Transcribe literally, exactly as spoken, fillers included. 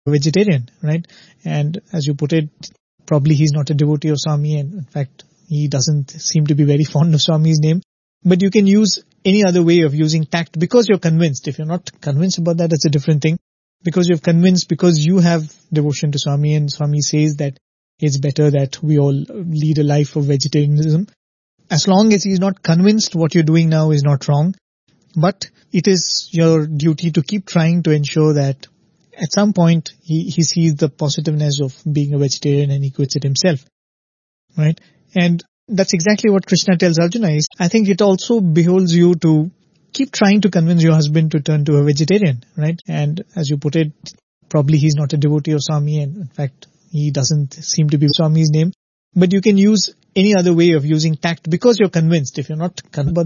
vegetarian, right? And as you put it, probably he's not a devotee of Swami, and in fact, he doesn't seem to be very fond of Swami's name. But you can use any other way of using tact because you're convinced. If you're not convinced about that, that's a different thing. Because you're convinced, because you have devotion to Swami, and Swami says that it's better that we all lead a life of vegetarianism. As long as he's not convinced what you're doing now is not wrong, but it is your duty to keep trying to ensure that at some point he, he sees the positiveness of being a vegetarian and he quits it himself, right? And that's exactly what Krishna tells Arjuna is, I think it also beholds you to keep trying to convince your husband to turn to a vegetarian, right? And as you put it, probably he's not a devotee of Swami, and in fact, he doesn't seem to be Swami's name. But you can use any other way of using tact because you're convinced. If you're not convinced